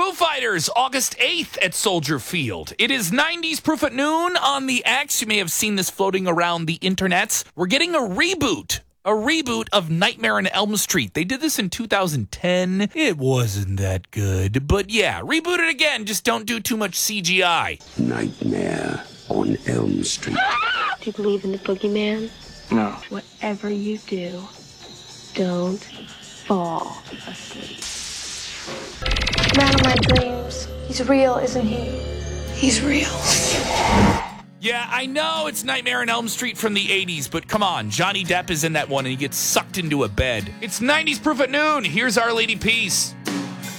Foo Fighters, August 8th at Soldier Field. It is 90s Proof at Noon on the X. You may have seen this floating around the internets. We're getting a reboot of Nightmare on Elm Street. They did this in 2010. It wasn't that good. But yeah, reboot it again. Just don't do too much CGI. Nightmare on Elm Street. Do you believe in the boogeyman? No. Whatever you do, don't fall asleep. Man of my dreams. He's real, isn't he? He's real. Yeah, I know it's Nightmare on Elm Street from the 80s, but come on, Johnny Depp is in that one and he gets sucked into a bed. It's 90s Proof at Noon. Here's Our Lady Peace.